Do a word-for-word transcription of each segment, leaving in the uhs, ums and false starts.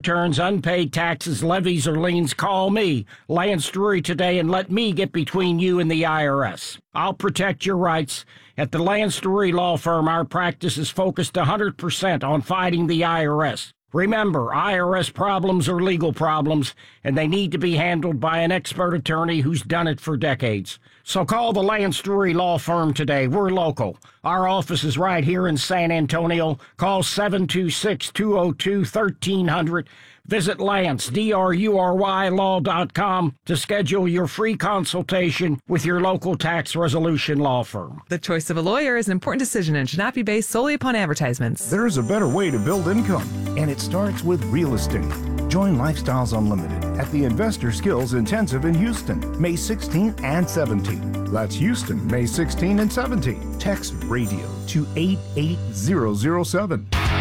returns, unpaid taxes, levies, or liens, call me, Lance Drury, today and let me get between you and the I R S. I'll protect your rights. At the Lance Drury Law Firm, our practice is focused one hundred percent on fighting the I R S. Remember, I R S problems are legal problems, and they need to be handled by an expert attorney who's done it for decades. So call the Lance Drury Law Firm today. We're local. Our office is right here in San Antonio. Call seven two six, two zero two, one three zero zero. Visit Lance, D R U R Y law dot com to schedule your free consultation with your local tax resolution law firm. The choice of a lawyer is an important decision and should not be based solely upon advertisements. There's a better way to build income, and it starts with real estate. Join Lifestyles Unlimited at the Investor Skills Intensive in Houston, May sixteenth and seventeenth. That's Houston, May sixteenth and seventeenth. Text radio to eight eight zero zero seven.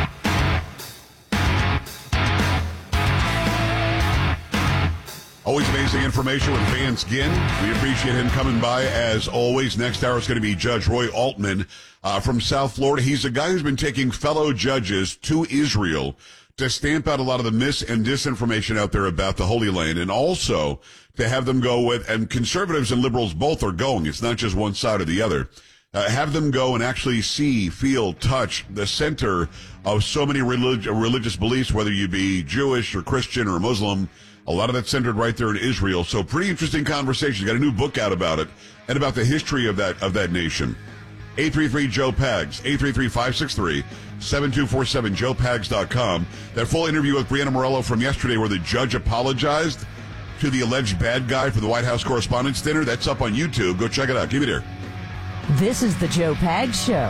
Always amazing information with Vance Ginn. We appreciate him coming by as always. Next hour is going to be Judge Roy Altman uh, from South Florida. He's a guy who's been taking fellow judges to Israel to stamp out a lot of the mis and disinformation out there about the Holy Land, and also to have them go with, and conservatives and liberals both are going. It's not just one side or the other. Uh, have them go and actually see, feel, touch the center of so many relig- religious beliefs, whether you be Jewish or Christian or Muslim. A lot of that's centered right there in Israel. So pretty interesting conversation. Got a new book out about it and about the history of that of that nation. eight three three Joe Pags, eight three three, five six three, seven two four seven, joe pags dot com. That full interview with Brianna Morello from yesterday where the judge apologized to the alleged bad guy for the White House Correspondents' Dinner, that's up on YouTube. Go check it out. Keep it here. This is the Joe Pags Show.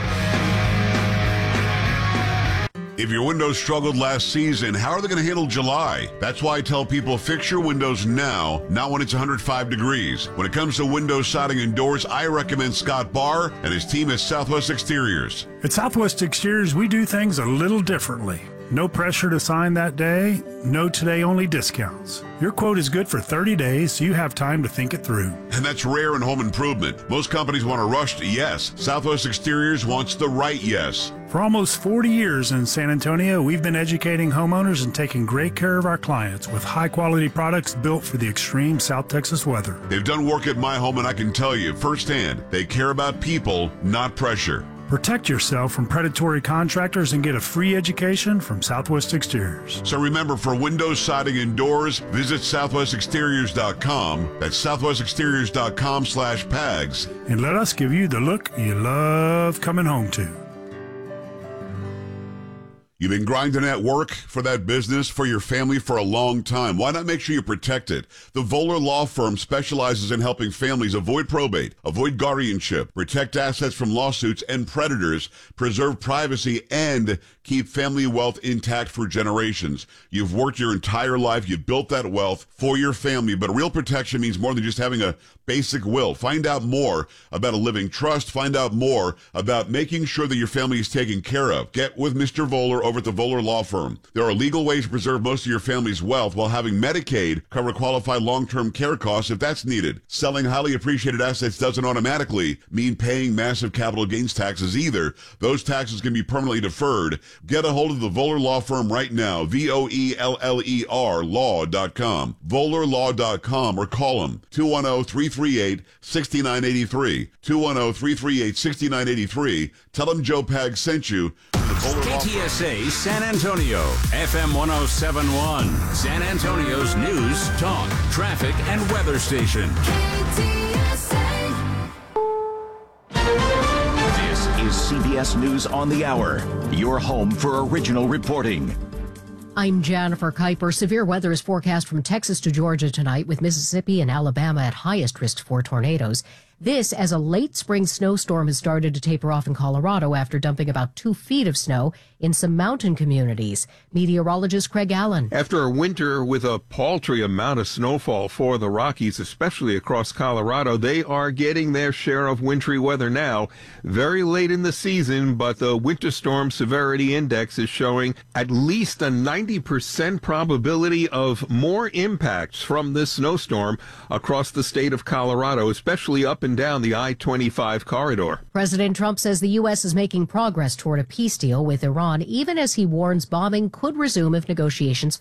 If your windows struggled last season, how are they going to handle July? That's why I tell people fix your windows now, not when it's one hundred five degrees. When it comes to windows, siding, and doors, I recommend Scott Barr and his team at Southwest Exteriors. At Southwest Exteriors, we do things a little differently. No pressure to sign that day, no today-only discounts. Your quote is good for thirty days, so you have time to think it through. And that's rare in home improvement. Most companies want a rushed yes. Southwest Exteriors wants the right yes. For almost forty years in San Antonio, we've been educating homeowners and taking great care of our clients with high-quality products built for the extreme South Texas weather. They've done work at my home, and I can tell you firsthand, they care about people, not pressure. Protect yourself from predatory contractors and get a free education from Southwest Exteriors. So remember, for windows, siding, and doors, visit southwest exteriors dot com. That's southwest exteriors dot com slash pags. And let us give you the look you love coming home to. You've been grinding at work for that business, for your family for a long time. Why not make sure you protect it? The Voller Law Firm specializes in helping families avoid probate, avoid guardianship, protect assets from lawsuits and predators, preserve privacy, and keep family wealth intact for generations. You've worked your entire life. You've built that wealth for your family, but real protection means more than just having a basic will. Find out more about a living trust. Find out more about making sure that your family is taken care of. Get with Mister Voller over at the Voller Law Firm. There are legal ways to preserve most of your family's wealth while having Medicaid cover qualified long-term care costs if that's needed. Selling highly appreciated assets doesn't automatically mean paying massive capital gains taxes either. Those taxes can be permanently deferred. Get a hold of the Voller Law Firm right now. V O E L L E R law dot com. Voller law dot com, or call them two one zero, three three eight, six nine eight three. two one zero, three three eight, six nine eight three. Tell them Joe Pags sent you. K T S A San Antonio, F M one oh seven point one, San Antonio's news, talk, traffic, and weather station. K T S A. This is C B S News on the Hour, your home for original reporting. I'm Jennifer Kuiper. Severe weather is forecast from Texas to Georgia tonight, with Mississippi and Alabama at highest risk for tornadoes. This as a late spring snowstorm has started to taper off in Colorado after dumping about two feet of snow in some mountain communities. Meteorologist Craig Allen. After a winter with a paltry amount of snowfall for the Rockies, especially across Colorado, they are getting their share of wintry weather now. Very late in the season, but the winter storm severity index is showing at least a ninety percent probability of more impacts from this snowstorm across the state of Colorado, especially up and down the I twenty-five corridor. President Trump says the U S is making progress toward a peace deal with Iran, even as he warns bombing could resume if negotiations